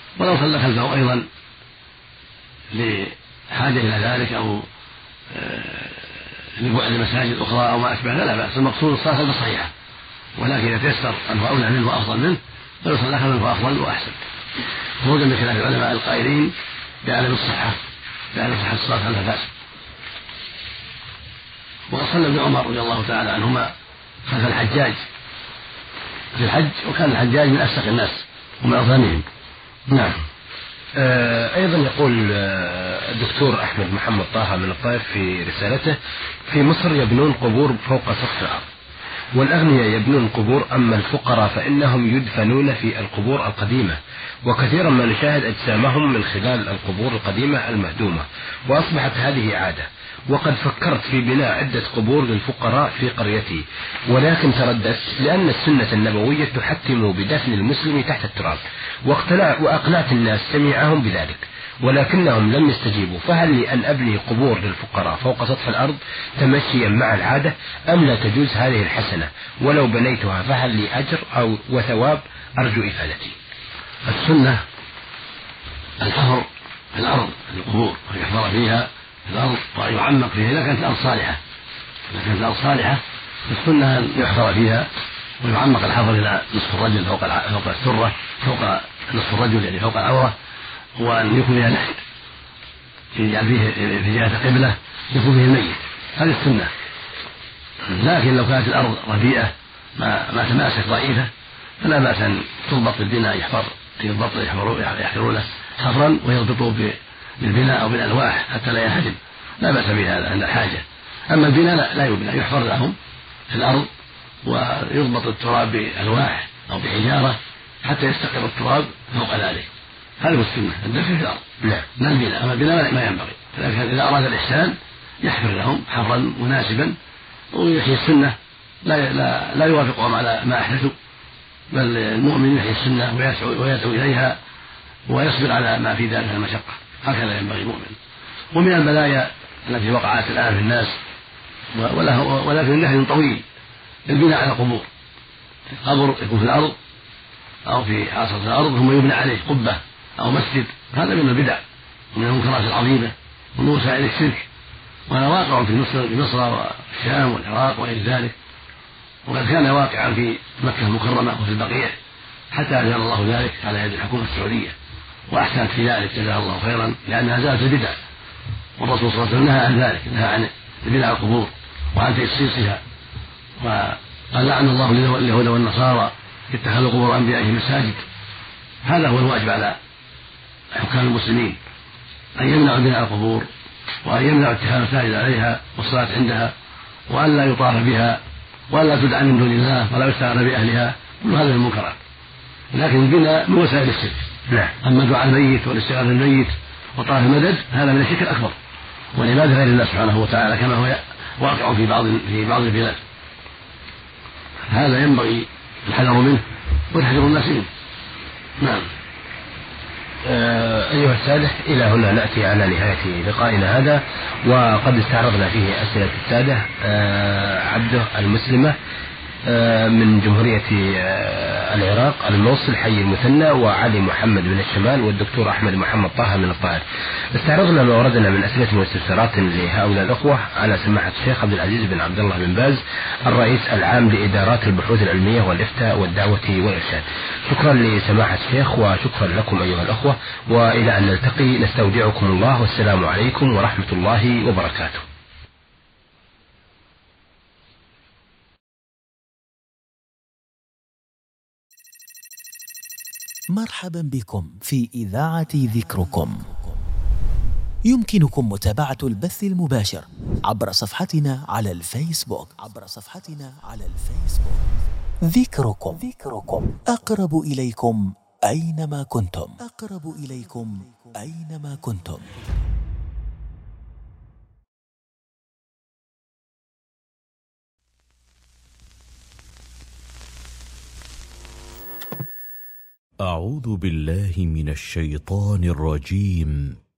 ولو صلى خلفه أيضا لحاجة إلى ذلك أو لبعد المساجد الأخرى أو ما أشبه لا بأس. المقصود الصلاة خلف الصحيحة، ولكن إذا تيسر أنه أولى منه وأفضل منه فيصلى خلفه أفضل وأحسن، خروجا من خلاف العلماء القائلين بعدم صحة الصلاة خلف الفاسق. وصلى ابن عمر رضي الله تعالى عنهما خلف الحجاج في الحج، وكان الحجاج من أفسق الناس ومن أظلمهم. نعم. أيضا يقول الدكتور أحمد محمد طه من الطائف في رسالته: في مصر يبنون قبور فوق سطح الأرض، والأغنياء يبنون قبور، أما الفقراء فإنهم يدفنون في القبور القديمة، وكثيرا ما نشاهد أجسامهم من خلال القبور القديمة المهدومة، وأصبحت هذه عادة. وقد فكرت في بناء عدة قبور للفقراء في قريتي، ولكن ترددت لأن السنة النبوية تحتم بدفن المسلم تحت التراب، وأقنعت الناس سميعهم بذلك ولكنهم لم يستجيبوا، فهل لي أن أبني قبور للفقراء فوق سطح الأرض تمشيا مع العادة أم لا تجوز هذه الحسنة؟ ولو بنيتها فهل لي أجر أو وثواب؟ أرجو إفادتي. السنة الحفر في الأرض القبور ويحفر فيها في الأرض ويعمق فيها إذا كانت الأرض صالحة السنة أن يحفر فيها ويعمق الحفر إلى نصف الرجل فوق السرة، فوق نصف الرجل يعني فوق العورة، وأن يكون فيها لحد يجعل فيه في جهة القبلة يكون فيه الميت، هذه السنة. لكن لو كانت الأرض رديئة ما تماسك ضعيفة فلا بأس أن تربط بالبناء، يحفرون له حفرا ويربطوا بالبناء أو بالألواح حتى لا ينهدم، لا بأس بهذا عند الحاجة. أما البناء لا يبنى، يحفر لهم في الأرض ويربط التراب بألواح أو بحجارة حتى يستقر التراب فوق ذلك، هذه السنة الدفن في الأرض لا البناء. أما البناء ما ينبغي، لكن إذا أراد الإحسان يحفر لهم حفرا مناسبا ويحيي السنة، لا يوافقهم على ما أحدثوا، بل المؤمن يحيي السنة ويدعو إليها ويصبر على ما في ذلك من المشقة، هكذا ينبغي المؤمن. ومن البلايا التي وقعت الآن في الناس ولكن النهي طويل البناء على القبور، قبر يكون في الأرض أو في عاصفة الأرض ثم يبنى عليه قبة أو مسجد، هذا من البدع ومن المنكرات العظيمة ومن وسائل الشرك، وأنا واقع في مصر والشام والعراق وغير ذلك، وقد كان واقعا في مكة المكرمة وفي البقيع حتى أجل الله ذلك على يد الحكومة السعودية وأحسنت في ذلك جزاها الله خيرا، لأنها زالت البدع، والرسول صلى الله عليه وسلم نهى عن ذلك، نهى عن البدع القبور وعن تجسيسها، وقال لعن الله اليهود والنصارى اتخذوا قبور أنبيائهم مساجد. هذا هو الواجب على حكام المسلمين أن يمنعوا بناء القبور وأن يمنعوا اتخاذ المساجد عليها والصلاة عندها، وأن لا يطاف بها وأن لا تدعى من دون الله ولا يستعان بأهلها، كل هذا من المنكرات. لكن البناء من وسائل الشرك. أما دعاء الميت والاستغاثة بالميت وطلب المدد هذا من الشرك الأكبر والعبادة غير الله سبحانه وتعالى كما هو واقع في بعض البلاد، هذا ينبغي الحذر منه والحذر الناس منه. نعم. أيها السادة، إلى هنا نأتي على نهاية لقائنا هذا، وقد استعرضنا فيه أسئلة السادة عبده المسلمة من جمهورية العراق الموصل حي المثنى، وعلي محمد من الشمال، والدكتور أحمد محمد طه من الطائف. استعرضنا ما وردنا من أسئلة واستفسارات لهؤلاء الأخوة على سماحة الشيخ عبد العزيز بن عبد الله بن باز الرئيس العام لإدارات البحوث العلمية والإفتاء والدعوة والإرشاد. شكرا لسماحة الشيخ وشكرا لكم أيها الأخوة، وإلى أن نلتقي نستودعكم الله، والسلام عليكم ورحمة الله وبركاته. مرحبا بكم في إذاعة ذكركم. يمكنكم متابعة البث المباشر عبر صفحتنا على الفيسبوك. ذكركم أقرب إليكم أينما كنتم. أعوذ بالله من الشيطان الرجيم.